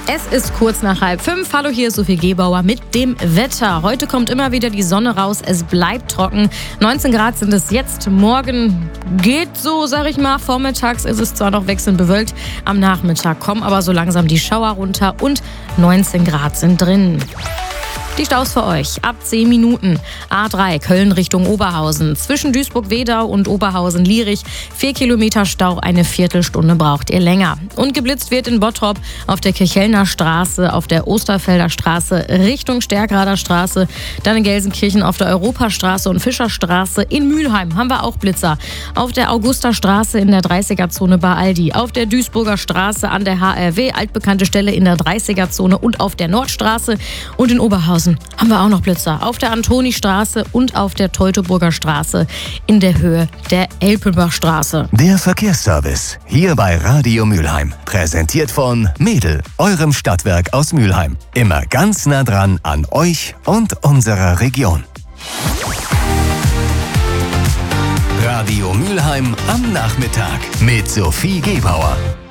Es ist kurz nach 4:30. Hallo, hier ist Sophie Gebauer mit dem Wetter. Heute kommt immer wieder die Sonne raus. Es bleibt trocken. 19 Grad sind es jetzt. Morgen geht so, sag ich mal. Vormittags ist es zwar noch wechselnd bewölkt. Am Nachmittag kommen aber so langsam die Schauer runter und 19 Grad sind drin. Die Staus für euch. Ab 10 Minuten. A3 Köln Richtung Oberhausen. Zwischen Duisburg-Wedau und Oberhausen-Lierich. 4 Kilometer Stau, eine Viertelstunde braucht ihr länger. Und geblitzt wird in Bottrop auf der Kirchhellner Straße, auf der Osterfelder Straße Richtung Stärkrader Straße. Dann in Gelsenkirchen auf der Europastraße und Fischerstraße. In Mülheim haben wir auch Blitzer. Auf der Augusta-Straße in der 30er-Zone bei Aldi. Auf der Duisburger Straße an der HRW, altbekannte Stelle in der 30er-Zone und auf der Nordstraße. Und in Oberhausen haben wir auch noch Blitzer. Auf der Antonistraße und auf der Teutoburger Straße in der Höhe der Elpenbachstraße. Der Verkehrsservice hier bei Radio Mülheim. Präsentiert von Mädel, eurem Stadtwerk aus Mülheim. Immer ganz nah dran an euch und unserer Region. Radio Mülheim am Nachmittag mit Sophie Gebauer.